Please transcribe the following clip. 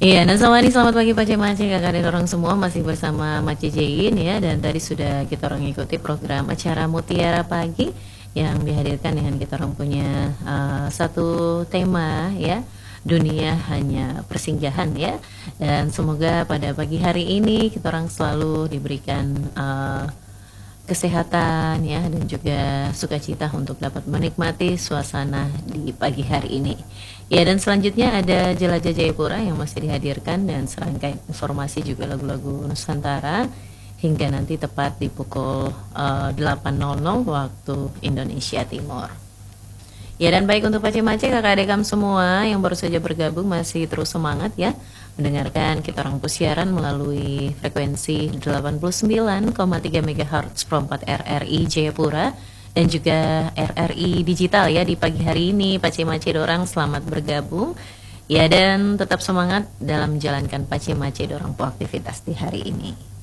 Iya, nah sama nih selamat pagi Pak Mace, kakak dan orang semua masih bersama Mace Jain ya. Dan tadi sudah kita orang ikuti program acara Mutiara Pagi yang dihadirkan dengan kita orang punya satu tema ya, dunia hanya persinggahan ya. Dan semoga pada pagi hari ini kita orang selalu diberikan kesehatan ya, dan juga sukacita untuk dapat menikmati suasana di pagi hari ini. Ya, dan selanjutnya ada Jelajah Jayapura yang masih dihadirkan dan serangkaian informasi juga lagu-lagu Nusantara hingga nanti tepat di pukul 8.00 waktu Indonesia Timur. Ya, dan baik untuk Pace Mace, kakak adik semua yang baru saja bergabung masih terus semangat ya mendengarkan kita orang siaran melalui frekuensi 89,3 MHz Pro 4 RRI Jayapura dan juga RRI Digital ya di pagi hari ini. Pace Mace dorang selamat bergabung ya, dan tetap semangat dalam menjalankan Pace Mace dorang aktivitas di hari ini.